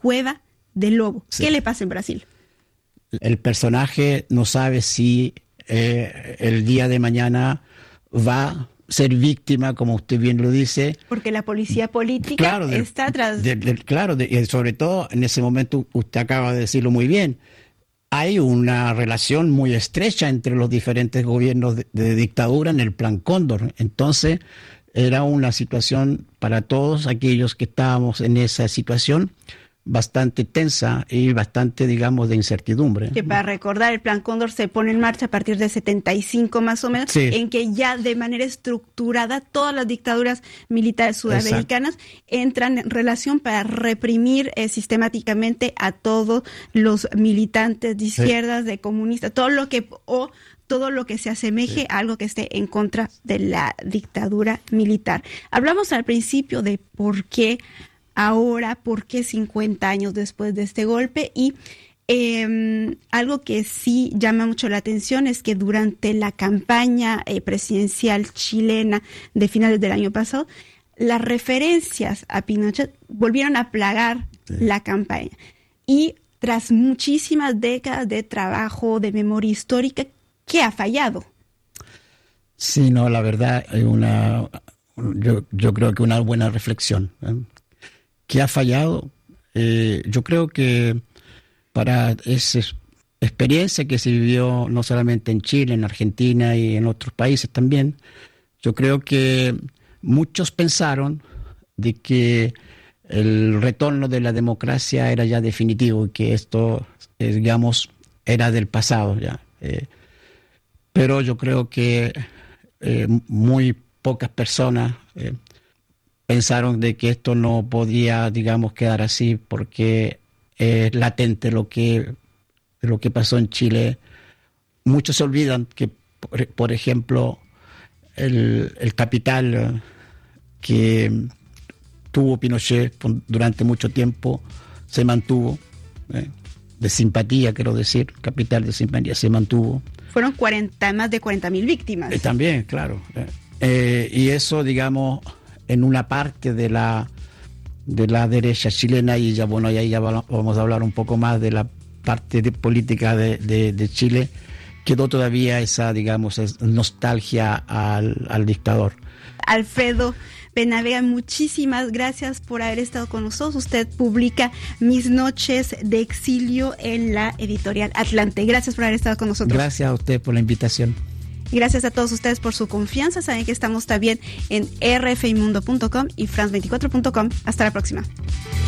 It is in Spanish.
cueva del lobo. Sí. ¿Qué le pasa en Brasil? El personaje no sabe si el día de mañana va a ser víctima, como usted bien lo dice. Porque la policía política está atrás. Y sobre todo en ese momento, usted acaba de decirlo muy bien, hay una relación muy estrecha entre los diferentes gobiernos de dictadura en el Plan Cóndor. Entonces, era una situación para todos aquellos que estábamos en esa situación bastante tensa y bastante, digamos, de incertidumbre. Que para recordar, el Plan Cóndor se pone en marcha a partir de 75 más o menos, sí, en que ya de manera estructurada todas las dictaduras militares sudamericanas exacto, entran en relación para reprimir sistemáticamente a todos los militantes de izquierdas, sí, de comunistas, todo lo que se asemeje, sí, a algo que esté en contra de la dictadura militar. Hablamos al principio de por qué ahora, por qué 50 años después de este golpe, y algo que sí llama mucho la atención es que durante la campaña presidencial chilena de finales del año pasado, las referencias a Pinochet volvieron a plagar, sí, la campaña. Y tras muchísimas décadas de trabajo, de memoria histórica, ¿qué ha fallado? Sí, no, la verdad, yo creo que una buena reflexión, ¿qué ha fallado? Yo creo que para esa experiencia que se vivió no solamente en Chile, en Argentina y en otros países también, yo creo que muchos pensaron de que el retorno de la democracia era ya definitivo y que esto, digamos, era del pasado ya. Pero yo creo que muy pocas personas pensaron de que esto no podía, digamos, quedar así porque es latente lo que pasó en Chile. Muchos se olvidan que, por ejemplo, el capital que tuvo Pinochet durante mucho tiempo se mantuvo, de simpatía, quiero decir, capital de simpatía se mantuvo. Fueron más de 40.000 víctimas. También, claro. Y eso, digamos, en una parte de la derecha chilena, y ya bueno, y ahí ya vamos a hablar un poco más de la parte política de Chile, quedó todavía esa, digamos, nostalgia al dictador. Alfredo Penavega, muchísimas gracias por haber estado con nosotros. Usted publica Mis noches de exilio en la editorial Atlante. Gracias por haber estado con nosotros. Gracias a usted por la invitación. Y gracias a todos ustedes por su confianza. Saben que estamos también en rfimundo.com y france24.com. Hasta la próxima.